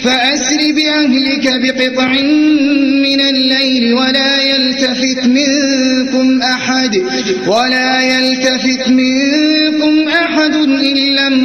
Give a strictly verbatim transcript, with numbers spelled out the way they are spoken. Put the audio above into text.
فأسر بأهلك بقطع من الليل ولا يلتفت منكم أحد ولا يلتفت منكم أحد إلا